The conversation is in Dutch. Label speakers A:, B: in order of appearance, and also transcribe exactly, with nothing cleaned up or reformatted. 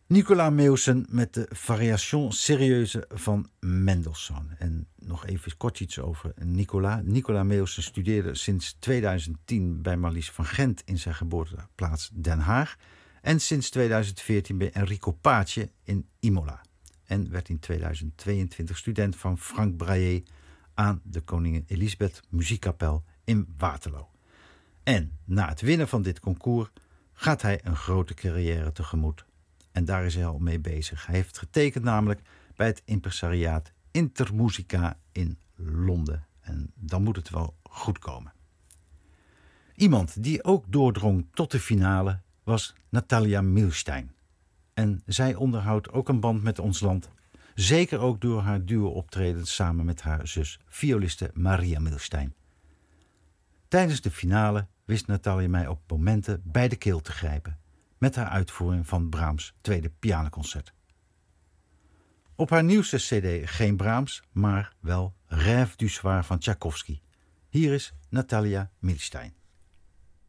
A: Nicolaas Meeuwsen met de Variation Sérieuse van Mendelssohn. En nog even kort iets over Nicolaas. Nicolaas Meeuwsen studeerde sinds tweeduizend tien bij Marlies van Gent in zijn geboorteplaats Den Haag. En sinds tweeduizend veertien bij Enrico Pace in Imola. En werd in tweeduizend tweeëntwintig student van Frank Brailler aan de Koningin Elisabeth Muziekkapel in Waterloo. En na het winnen van dit concours gaat hij een grote carrière tegemoet. En daar is hij al mee bezig. Hij heeft getekend namelijk bij het impresariaat Intermusica in Londen. En dan moet het wel goed komen. Iemand die ook doordrong tot de finale was Natalia Milstein. En zij onderhoudt ook een band met ons land. Zeker ook door haar duo-optreden samen met haar zus, violiste Maria Milstein. Tijdens de finale wist Natalia mij op momenten bij de keel te grijpen met haar uitvoering van Brahms' tweede pianoconcert. Op haar nieuwste cd geen Brahms, maar wel Rêve du Soir van Tchaikovsky. Hier is Natalia Milstein.